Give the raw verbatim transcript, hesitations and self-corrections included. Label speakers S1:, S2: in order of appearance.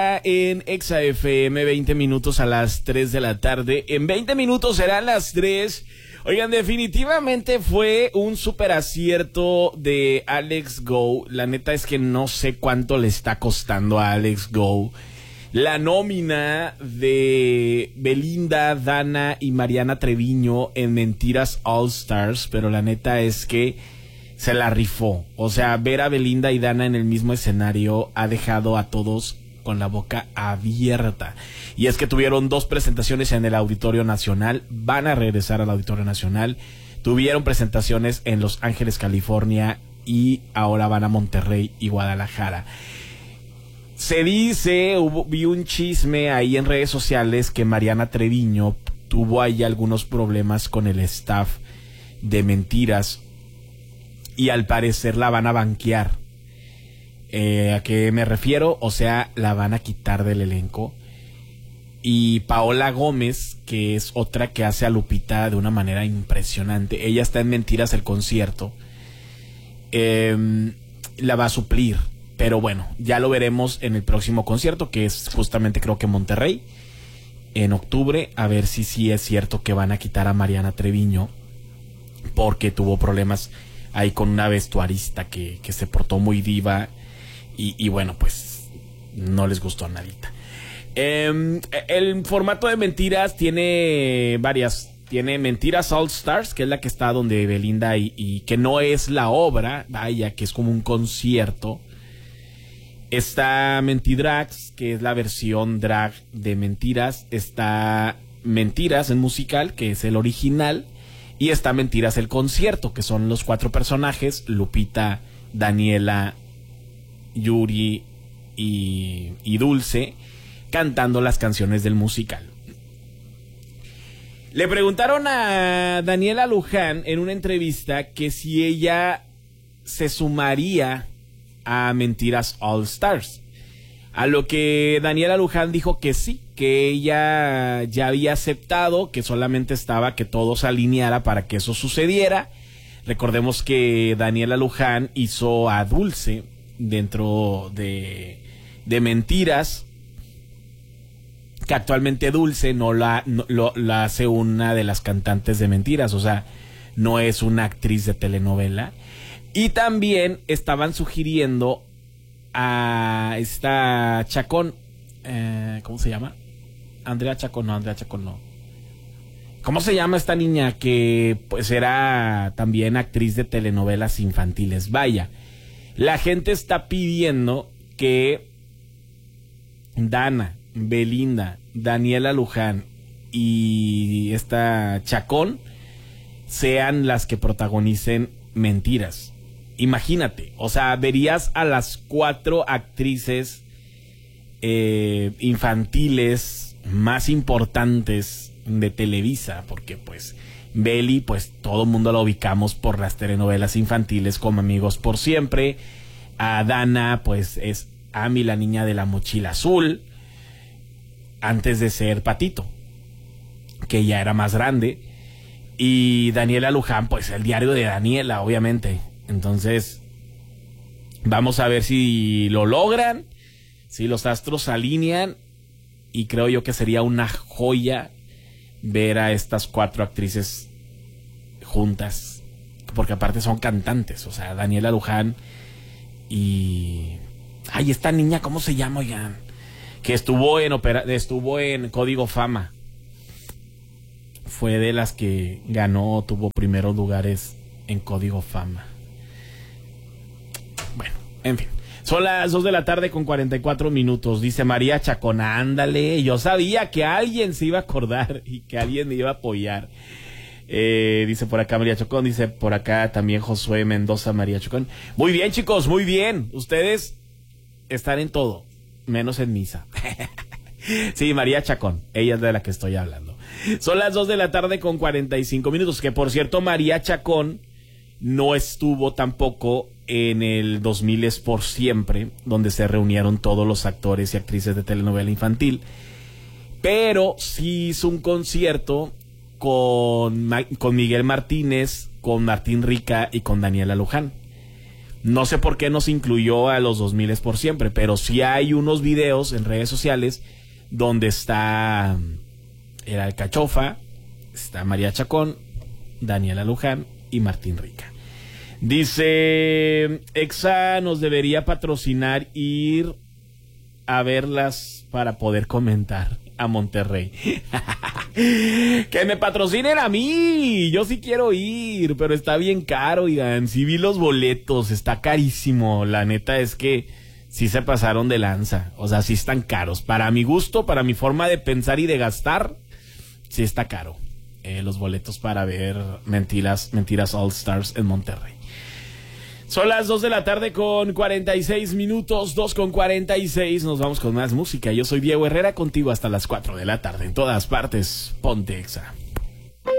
S1: En Exa F M, veinte minutos a las tres de la tarde. En veinte minutos serán las tres. Oigan, definitivamente fue un súper acierto de Alex Go. La neta es que no sé cuánto le está costando a Alex Go la nómina de Belinda, Dana y Mariana Treviño en Mentiras All Stars, pero la neta es que se la rifó. O sea, ver a Belinda y Dana en el mismo escenario ha dejado a todos con la boca abierta. Y es que tuvieron dos presentaciones en el Auditorio Nacional, van a regresar al Auditorio Nacional, tuvieron presentaciones en Los Ángeles, California, y ahora van a Monterrey y Guadalajara. Se dice, hubo, vi un chisme ahí en redes sociales que Mariana Treviño tuvo ahí algunos problemas con el staff de Mentiras y al parecer la van a banquear. Eh, ¿A qué me refiero? O sea, la van a quitar del elenco. Y Paola Gómez, que es otra que hace a Lupita de una manera impresionante, ella está en Mentiras el concierto, eh, la va a suplir. Pero bueno, ya lo veremos en el próximo concierto, que es justamente creo que Monterrey, en octubre, a ver si sí es cierto que van a quitar a Mariana Treviño, porque tuvo problemas ahí con una vestuarista que, que se portó muy diva, y, y bueno, pues no les gustó a nadita. Eh, el formato de Mentiras tiene varias. Tiene Mentiras All Stars, que es la que está donde Belinda y, y que no es la obra, vaya, que es como un concierto. Está Mentidrags, que es la versión drag de Mentiras. Está Mentiras en musical, que es el original. Y está Mentiras el concierto, que son los cuatro personajes: Lupita, Daniela, Yuri y, y Dulce, cantando las canciones del musical. Le preguntaron a Daniela Luján en una entrevista que si ella se sumaría a Mentiras All Stars, a lo que Daniela Luján dijo que sí, que ella ya había aceptado, que solamente estaba que todo se alineara para que eso sucediera. Recordemos que Daniela Luján hizo a Dulce dentro de, de Mentiras, que actualmente Dulce no la, no, lo, la hace una de las cantantes de Mentiras, o sea, no es una actriz de telenovela. Y también estaban sugiriendo a esta Chacón, eh, ¿cómo se llama? Andrea Chacón, no, Andrea Chacón no. ¿Cómo se llama esta niña que pues era también actriz de telenovelas infantiles? Vaya, la gente está pidiendo que Dana, Belinda, Daniela Luján y esta Chacón sean las que protagonicen Mentiras. Imagínate, o sea, verías a las cuatro actrices eh, infantiles más importantes de Televisa, porque pues Beli, pues todo el mundo la ubicamos por las telenovelas infantiles como Amigos por Siempre. A Dana, pues es Ami, la niña de la mochila azul, antes de ser Patito, que ya era más grande. Y Daniela Luján, pues el diario de Daniela, obviamente. Entonces, vamos a ver si lo logran, si los astros se alinean, y creo yo que sería una joya ver a estas cuatro actrices juntas, porque aparte son cantantes, o sea, Daniela Luján y... Ay, esta niña, ¿cómo se llama, oigan? Que estuvo en opera... estuvo en Código Fama. Fue de las que ganó, tuvo primeros lugares en Código Fama. Bueno, en fin. Son las dos de la tarde con cuarenta y cuatro minutos. Dice María Chacón, ándale. Yo sabía que alguien se iba a acordar y que alguien me iba a apoyar. Eh, dice por acá María Chacón, dice por acá también Josué Mendoza, María Chacón. Muy bien, chicos, muy bien. Ustedes están en todo, menos en misa. Sí, María Chacón, ella es de la que estoy hablando. Son las dos de la tarde con cuarenta y cinco minutos. Que por cierto, María Chacón no estuvo tampoco en el dos mil es por siempre, donde se reunieron todos los actores y actrices de telenovela infantil, pero sí hizo un concierto con, con Miguel Martínez, con Martín Rica y con Daniela Luján. No sé por qué no se incluyó a los dos mil por siempre, pero sí hay unos videos en redes sociales donde está el Alcachofa, está María Chacón, Daniela Luján y Martín Rica. Dice, Exa nos debería patrocinar ir a verlas para poder comentar a Monterrey. Que me patrocinen a mí, yo sí quiero ir, pero está bien caro, oigan, sí vi los boletos, está carísimo, la neta es que sí se pasaron de lanza, o sea, sí están caros, para mi gusto, para mi forma de pensar y de gastar, sí está caro, eh, los boletos para ver Mentiras, Mentiras All Stars en Monterrey. Son las dos de la tarde con cuarenta y seis minutos, dos con cuarenta y seis. Nos vamos con más música. Yo soy Diego Herrera, contigo hasta las cuatro de la tarde. En todas partes, ponte Exa.